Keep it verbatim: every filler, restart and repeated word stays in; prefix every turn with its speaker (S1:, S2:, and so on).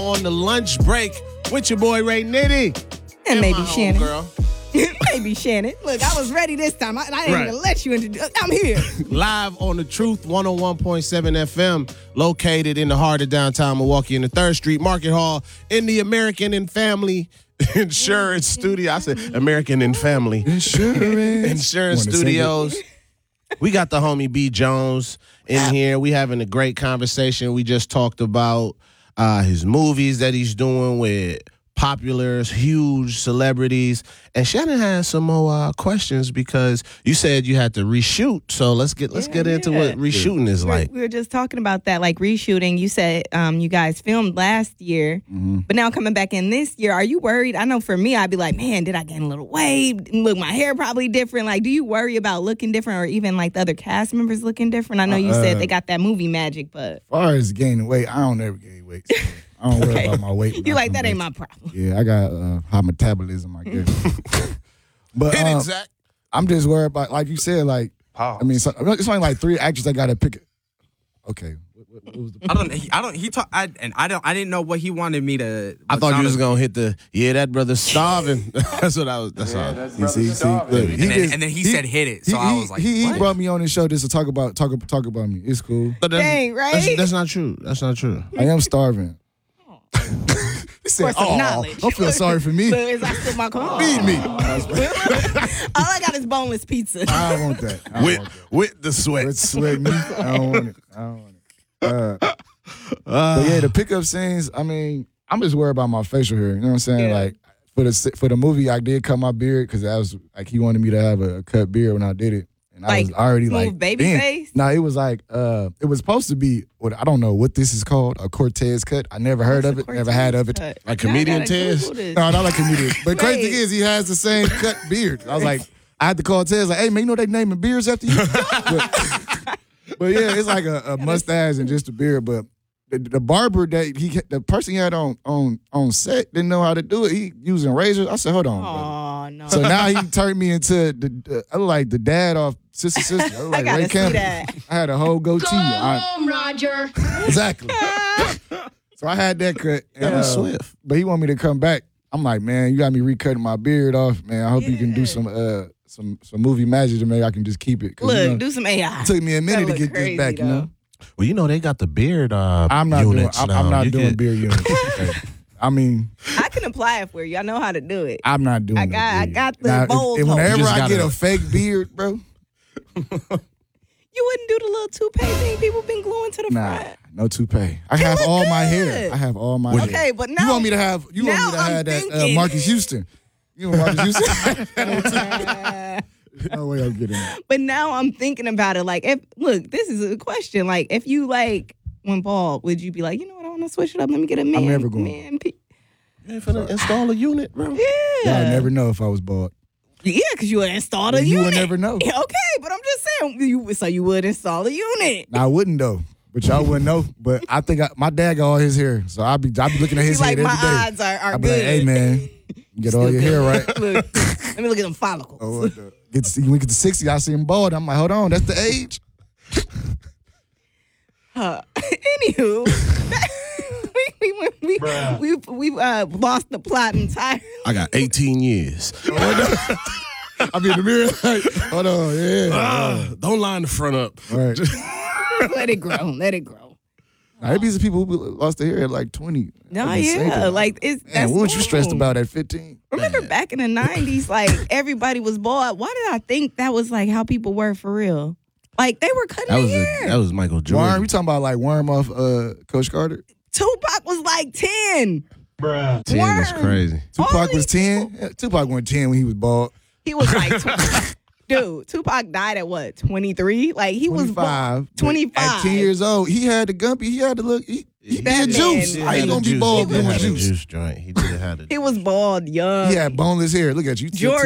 S1: on the lunch break with your boy Ray Nitty.
S2: And, and maybe Shannon.
S1: Girl.
S2: Maybe Shannon. Look, I was ready this time. I, I didn't right. even let you introduce. I'm here.
S1: Live on the Truth one oh one point seven F M, located in the heart of downtown Milwaukee in the third Street Market Hall in the American and Family Insurance Studio. I said American and Family
S3: Insurance,
S1: Insurance Studios. We got the homie B. Jones in here. We having a great conversation. We just talked about uh, his movies that he's doing with popular, huge celebrities. And Shannon has some more uh, questions because you said you had to reshoot. So let's get let's
S2: yeah,
S1: get into
S2: yeah.
S1: what reshooting is
S2: we were,
S1: like.
S2: We were just talking about that, like reshooting. You said um, you guys filmed last year, mm-hmm. but now coming back in this year. Are you worried? I know for me, I'd be like, man, did I gain a little weight? Look, my hair probably different. Like, do you worry about looking different or even like the other cast members looking different? I know you uh, said they got that movie magic, but
S3: as far as gaining weight, I don't ever gain weight. So I don't worry okay. about my weight.
S2: You like, that ain't my problem.
S3: Yeah, I got uh, high metabolism, I guess. But
S1: Hit
S3: um,
S1: it, Zach.
S3: I'm just worried about, like you said, like, Pause. I mean, so, it's only like three actors I got to pick. Okay. What, what was the
S4: I don't. He, I don't. He talk. I and I don't. I didn't know what he wanted me to.
S1: I thought you was gonna hit the. Yeah, that brother's starving. That's what I was. That's
S5: yeah,
S1: all.
S5: That's
S3: you see, see, look,
S4: and,
S3: he
S4: then,
S3: just,
S4: and then he,
S3: he
S4: said hit it. So
S3: he,
S4: I was like,
S3: he,
S4: what?
S3: he brought me on this show just to talk about talk talk about me. It's cool.
S1: But that's,
S2: Dang, right?
S1: That's, that's not true. That's not true.
S3: I am starving. He said,
S2: For some
S3: oh,
S2: knowledge.
S3: don't feel sorry for me.
S2: But as I still my car.
S3: Feed me.
S2: All I got is boneless pizza.
S3: I don't want that. I don't
S1: With
S3: want that.
S1: with the sweat.
S3: With sweat meat. I don't want it. I don't want it. Uh, uh, but yeah, the pickup scenes, I mean, I'm just worried about my facial hair. You know what I'm saying?
S2: Yeah.
S3: Like, for the for the movie, I did cut my beard because I was like, he wanted me to have a cut beard when I did it. And I
S2: Like,
S3: was already
S2: move
S3: like,
S2: baby
S3: damn.
S2: face?
S3: No, it was like, uh, it was supposed to be, what I don't know what this is called, a Cortez cut. I never heard
S2: What's
S3: of
S2: a
S3: it, never had of it.
S2: Cortez cut?
S1: Like
S2: Now I
S1: comedian
S2: gotta
S1: Tez?
S2: Google this.
S3: No, not like comedian. But crazy
S2: Wait.
S3: thing is, he has the same cut beard. I was like, I had to call Tez, like, hey, man, you know they naming beards after you? but, but yeah, it's like a, a mustache and just a beard. But the, the barber that he, the person he had on on on set didn't know how to do it. He using razors. I said, hold on, brother.
S2: Oh, no.
S3: So now he turned me into the, the I look like the dad off Sister Sister. I look like
S2: I gotta
S3: Ray
S2: see
S3: Campbell.
S2: that.
S3: I had a whole goatee.
S6: Go
S3: I,
S6: home, Roger.
S3: exactly. So I had that cut. And,
S1: That was
S3: uh,
S1: swift.
S3: But he wanted me to come back. I'm like, man, you got me recutting my beard off, man. I hope you can do
S2: Yeah.
S3: some uh some some movie magic to maybe I can just keep it. 'Cause,
S2: Look,
S3: you know,
S2: do some A I.
S3: it took me a minute to
S2: look
S3: get
S2: crazy,
S3: this back, you know.
S2: though.
S1: Well, you know they got the beard uh,
S3: I'm not doing
S1: units
S3: I'm,
S1: now.
S3: I'm not
S1: You
S3: doing
S1: can-
S3: beard units. Okay. I mean,
S2: I can apply it for you. I know how to do it.
S3: I'm not doing
S2: I
S3: no
S2: got- I
S3: beard.
S2: got the
S3: Now, if-
S2: bold
S3: if
S2: hole.
S3: whenever
S1: You just
S3: I get
S1: gotta-
S3: a fake beard, bro,
S2: You wouldn't do the little toupee thing people been gluing to the
S3: nah,
S2: front.
S3: no toupee. I have
S2: look
S3: all my
S2: good.
S3: hair. I have all my hair.
S2: Okay, but now
S3: you want me to have you want
S2: now
S3: me to
S2: I'm
S3: have that uh,
S2: thinking-
S3: Marcus Houston. You want Marcus Houston? No way I'm getting that.
S2: But now I'm thinking about it. Like, if look, this is a question. Like, if you like went bald, would you be like, you know what? I want to switch it up. Let me get a man.
S3: never going.
S2: Man, pe-
S1: You ain't finna install a unit, bro.
S2: yeah,
S3: Y'all never know if I was bald.
S2: yeah, because you would install a
S3: You
S2: unit.
S3: would never know.
S2: Okay, but I'm just saying, you so you would install a unit.
S3: I wouldn't though, but y'all wouldn't know. But I think I, my dad got all his hair, so I'll be I be looking at his
S2: You
S3: head
S2: like my
S3: every day.
S2: odds are, are
S3: I'll be
S2: good.
S3: like, hey man, you get all
S2: Still
S3: your hair
S2: good.
S3: right.
S2: Look, let me look at them follicles.
S3: Oh, what the- get to, when we get to sixty, I see him bald. I'm like, hold on, that's the age.
S2: Uh, anywho, we we we we we, we uh, lost the plot entirely.
S1: I got eighteen years.
S3: I be in the mirror like, hold on, yeah.
S1: Ah, don't line the front up.
S3: All right.
S2: Let it grow. Let it grow.
S3: Now, there be some people who lost their hair at like twenty.
S2: No,
S3: I've been saying
S2: yeah,
S3: that.
S2: like it's.
S3: Man,
S2: that's
S3: what was you stressed
S2: normal.
S3: about at fifteen?
S2: Remember back in the nineties, like everybody was bald. Why did I think that was like how people were for real? Like they were cutting
S1: That was
S2: their
S1: a,
S2: hair.
S1: that was Michael Jordan.
S3: Worm, you talking about like Worm off uh, Coach Carter?
S2: Tupac was like ten.
S5: Bruh.
S1: ten is
S2: Worm.
S1: crazy.
S3: Tupac
S2: All
S3: was
S2: these
S3: ten. Yeah, Tupac went ten when he was bald.
S2: He was like, tw- dude, Tupac died at what, twenty-three? Like he was
S3: twenty-five.
S2: bald. twenty-five.
S3: At ten years old, he had the gumpy. He had to look. He, he
S2: That
S3: did
S2: man-
S3: juice.
S2: He
S3: How you
S2: had
S3: gonna
S1: a
S3: be
S1: juice.
S3: bald
S1: He
S3: doing
S1: had a
S3: juice?
S1: juice joint. He did have it.
S2: He was bald young.
S3: He had boneless hair. Look at you.
S2: Jordan